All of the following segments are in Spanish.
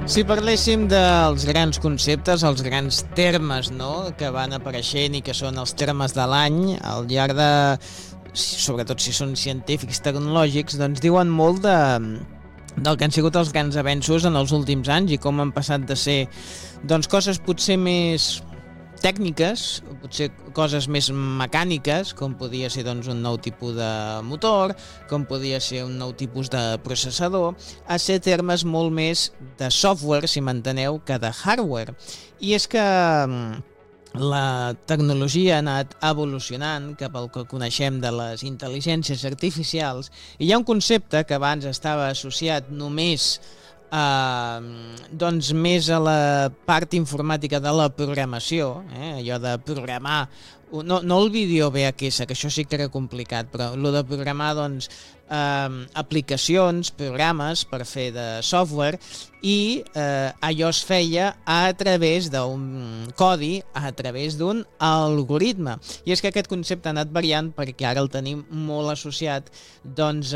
Si parléssim dels grans conceptes, els grans termes, no?, que van apareixent i que són els termes de l'any, al llarg de, sobretot si són científics tecnològics, doncs diuen molt del que han sigut els grans avenços en els últims anys i com han passat de ser doncs, coses potser més tècniques, potser coses més mecàniques, com podia ser doncs, un nou tipus de motor, com podia ser un nou tipus de processador, a ser termes molt més de software, si m'enteneu, que de hardware. I és que la tecnologia ha anat evolucionant cap al que coneixem de les intel·ligències artificials i hi ha un concepte que abans estava associat només doncs més a la part informàtica de la programació, allò de programar, no el vídeo VHS, que això sí que era complicat, però el de programar doncs, aplicacions, programes per fer de software i allò es feia a través d'un codi, a través d'un algoritme. I és que aquest concepte ha anat variant perquè ara el tenim molt associat doncs,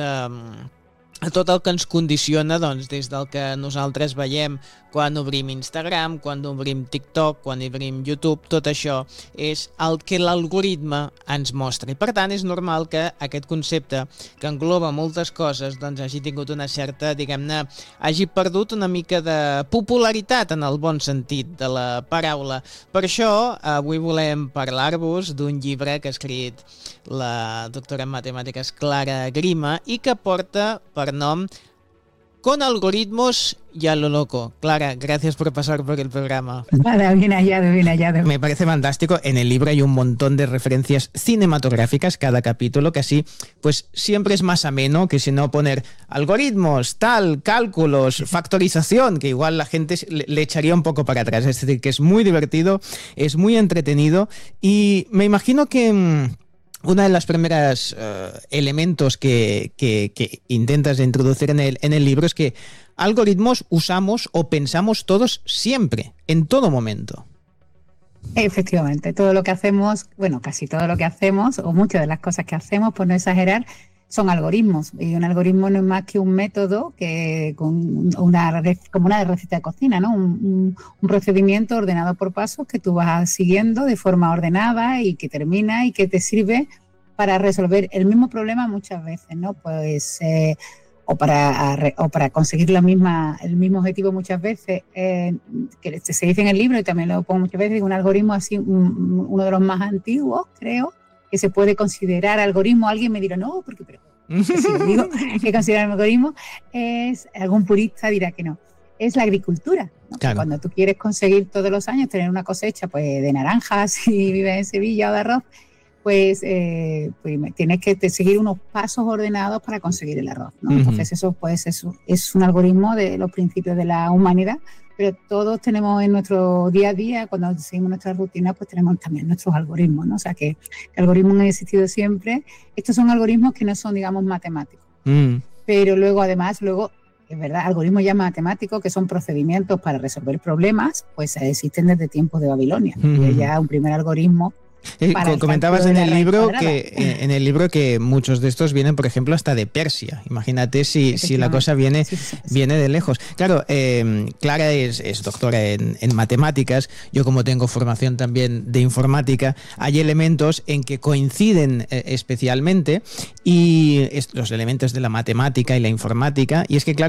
a tot el que ens condiciona doncs, des del que nosaltres veiem quan obrim Instagram, quan obrim TikTok, quan obrim YouTube, tot això és el que l'algoritme ens mostra. I per tant és normal que aquest concepte, que engloba moltes coses, doncs hagi tingut una certa, diguem-ne, hagi perdut una mica de popularitat en el bon sentit de la paraula. Per això avui volem parlar-vos d'un llibre que ha escrit la doctora en matemàtiques Clara Grima i que porta per nom Con algoritmos y a lo loco. Clara, gracias por pasar por el programa. Nada, bien hallado, bien hallado. Me parece fantástico. En el libro hay un montón de referencias cinematográficas cada capítulo, que así pues siempre es más ameno que si no poner algoritmos, tal, cálculos, factorización, que igual la gente le echaría un poco para atrás. Es decir, que es muy divertido, es muy entretenido y me imagino que uno de los primeros elementos que intentas introducir en el libro es que algoritmos usamos o pensamos todos siempre, en todo momento. Efectivamente, todo lo que hacemos, bueno, casi todo lo que hacemos, o muchas de las cosas que hacemos, por no exagerar, son algoritmos. Y un algoritmo no es más que un método que como una receta de cocina, ¿no? Un procedimiento ordenado por pasos que tú vas siguiendo de forma ordenada y que termina y que te sirve para resolver el mismo problema muchas veces, ¿no? Pues o para conseguir el mismo objetivo muchas veces, que se dice en el libro y también lo pongo muchas veces, un algoritmo así, uno de los más antiguos, creo, que se puede considerar algoritmo. Alguien me dirá, no, pero si lo digo que considerar algoritmo, algún purista dirá que no. Es la agricultura, ¿no? Claro. Cuando tú quieres conseguir todos los años tener una cosecha pues, de naranjas si vives en Sevilla o de arroz, pues tienes que seguir unos pasos ordenados para conseguir el arroz, ¿no? Entonces eso es un algoritmo de los principios de la humanidad, pero todos tenemos en nuestro día a día, cuando seguimos nuestra rutina, pues tenemos también nuestros algoritmos, ¿no? O sea que algoritmos han existido siempre. Estos son algoritmos que no son, digamos, matemáticos. Pero luego, además, es verdad, algoritmos ya matemáticos, que son procedimientos para resolver problemas, pues existen desde tiempos de Babilonia. Y ya un primer algoritmo. Comentabas en el libro que muchos de estos vienen, por ejemplo, hasta de Persia. Imagínate si la cosa viene de lejos. Claro, Clara es doctora en matemáticas. Yo, como tengo formación también de informática, hay elementos en que coinciden especialmente y los elementos de la matemática y la informática. Y es que, claro,